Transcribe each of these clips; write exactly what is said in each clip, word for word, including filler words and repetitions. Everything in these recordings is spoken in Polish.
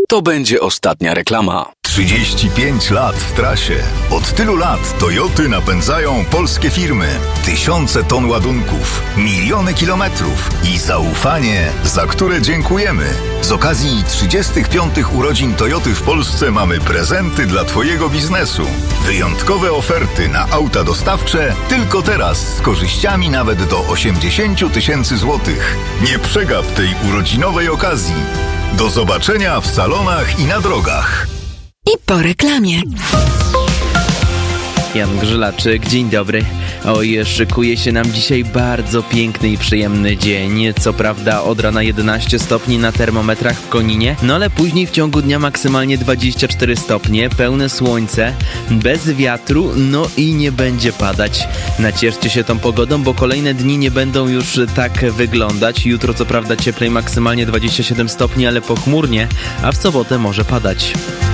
to będzie ostatnia reklama. trzydzieści pięć lat w trasie. Od tylu lat Toyoty napędzają polskie firmy. Tysiące ton ładunków, miliony kilometrów i zaufanie, za które dziękujemy. Z okazji trzydziestych piątych urodzin Toyoty w Polsce mamy prezenty dla Twojego biznesu. Wyjątkowe oferty na auta dostawcze tylko teraz z korzyściami nawet do osiemdziesiąt tysięcy złotych. Nie przegap tej urodzinowej okazji. Do zobaczenia w salonach i na drogach. I po reklamie. Jan Grzylaczyk, dzień dobry. Oj, szykuje się nam dzisiaj bardzo piękny i przyjemny dzień. Co prawda od rana jedenaście stopni na termometrach w Koninie, no ale później w ciągu dnia maksymalnie dwadzieścia cztery stopnie, pełne słońce, bez wiatru, no i nie będzie padać. Nacieszcie się tą pogodą, bo kolejne dni nie będą już tak wyglądać. Jutro co prawda cieplej, maksymalnie dwadzieścia siedem stopni, ale pochmurnie, a w sobotę może padać.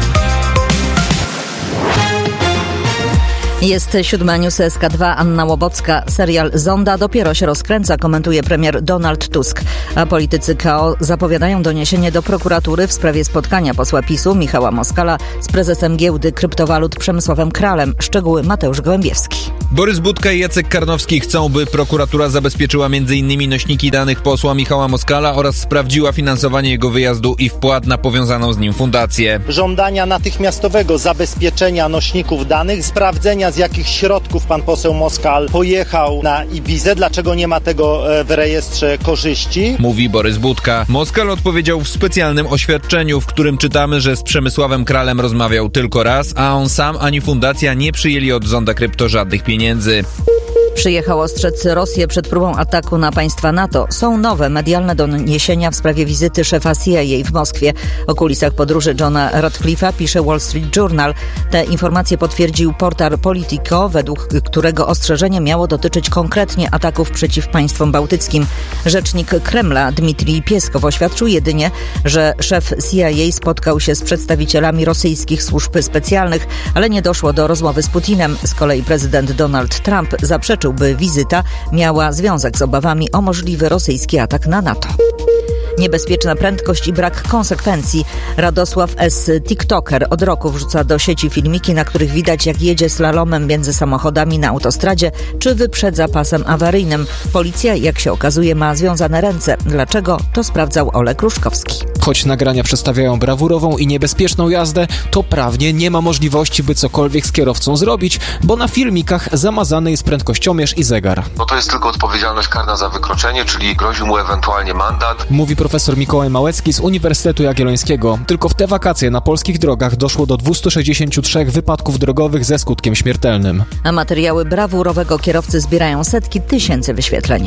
Jest siódma, News S K dwa, Anna Łobocka. Serial Zonda dopiero się rozkręca, komentuje premier Donald Tusk. A politycy K O zapowiadają doniesienie do prokuratury w sprawie spotkania posła PiSu Michała Moskala z prezesem giełdy kryptowalut Przemysławem Kralem. Szczegóły Mateusz Gołębiewski. Borys Budka i Jacek Karnowski chcą, by prokuratura zabezpieczyła między innymi nośniki danych posła Michała Moskala oraz sprawdziła finansowanie jego wyjazdu i wpłat na powiązaną z nim fundację. Żądania natychmiastowego zabezpieczenia nośników danych, sprawdzenia z jakich środków pan poseł Moskal pojechał na Ibizę, dlaczego nie ma tego w rejestrze korzyści. Mówi Borys Budka. Moskal odpowiedział w specjalnym oświadczeniu, w którym czytamy, że z Przemysławem Kralem rozmawiał tylko raz, a on sam ani fundacja nie przyjęli od Zonda Krypto żadnych pieniędzy. Przyjechał ostrzec Rosję przed próbą ataku na państwa NATO. Są nowe medialne doniesienia w sprawie wizyty szefa C I A w Moskwie. O kulisach podróży Johna Radcliffe'a pisze Wall Street Journal. Te informacje potwierdził portal Politico, według którego ostrzeżenie miało dotyczyć konkretnie ataków przeciw państwom bałtyckim. Rzecznik Kremla Dmitrij Pieskow oświadczył jedynie, że szef C I A spotkał się z przedstawicielami rosyjskich służb specjalnych, ale nie doszło do rozmowy z Putinem. Z kolei prezydent Donald Trump zaprzeczył, by wizyta miała związek z obawami o możliwy rosyjski atak na NATO. Niebezpieczna prędkość i brak konsekwencji. Radosław S., tiktoker, od roku wrzuca do sieci filmiki, na których widać, jak jedzie slalomem między samochodami na autostradzie, czy wyprzedza pasem awaryjnym. Policja, jak się okazuje, ma związane ręce. Dlaczego? To sprawdzał Olek Ruszkowski. Choć nagrania przedstawiają brawurową i niebezpieczną jazdę, to prawnie nie ma możliwości, by cokolwiek z kierowcą zrobić, bo na filmikach zamazany jest prędkościomierz i zegar. No to jest tylko odpowiedzialność karna za wykroczenie, czyli grozi mu ewentualnie mandat. Mówi profesor Mikołaj Małecki z Uniwersytetu Jagiellońskiego. Tylko w te wakacje na polskich drogach doszło do dwieście sześćdziesiąt trzy wypadków drogowych ze skutkiem śmiertelnym. A materiały brawurowego kierowcy zbierają setki tysięcy wyświetleń.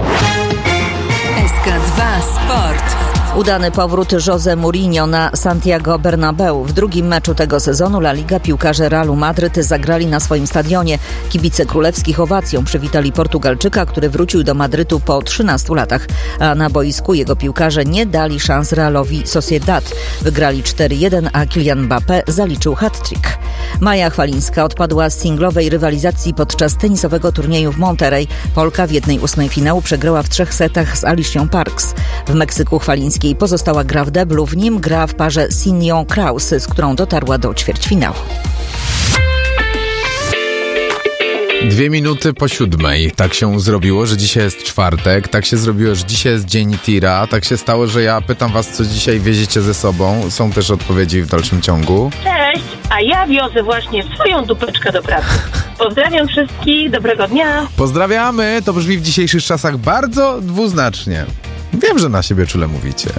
S K dwa Sport. Udany powrót José Mourinho na Santiago Bernabeu. W drugim meczu tego sezonu La Liga piłkarze Realu Madryt zagrali na swoim stadionie. Kibice królewskich owacją przywitali Portugalczyka, który wrócił do Madrytu po trzynastu latach. A na boisku jego piłkarze nie dali szans Realowi Sociedad. Wygrali cztery jeden, a Kylian Mbappé zaliczył hat-trick. Maja Chwalińska odpadła z singlowej rywalizacji podczas tenisowego turnieju w Monterey. Polka w jednej ósmej finału przegrała w trzech setach z Alicią Parks. W Meksyku Chwalińskiej pozostała gra w deblu, w nim gra w parze Sinią Kraus, z którą dotarła do ćwierćfinału. Dwie minuty po siódmej. Tak się zrobiło, że dzisiaj jest czwartek. Tak się zrobiło, że dzisiaj jest dzień tira. Tak się stało, że ja pytam was, co dzisiaj wieziecie ze sobą. Są też odpowiedzi w dalszym ciągu. Cześć, a ja wiozę właśnie swoją dupeczkę do pracy. Pozdrawiam wszystkich, dobrego dnia. Pozdrawiamy, to brzmi w dzisiejszych czasach bardzo dwuznacznie. Wiem, że na siebie czule mówicie.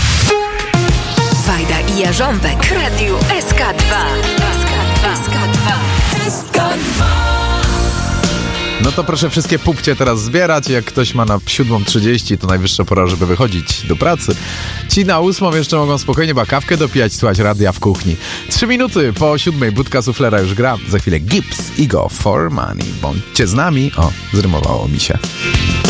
Wajda i Jarząbek. Radio S K dwa. S K dwa. S K dwa. No to proszę wszystkie pupcie teraz zbierać. Jak ktoś ma na siódmą trzydzieści, to najwyższa pora, żeby wychodzić do pracy. Ci na ósmą jeszcze mogą spokojnie bakawkę dopijać, słuchać radia w kuchni. Trzy minuty po siódmej budka suflera już gra. Za chwilę Gibbs i Go for Money. Bądźcie z nami. O, zrymowało mi się.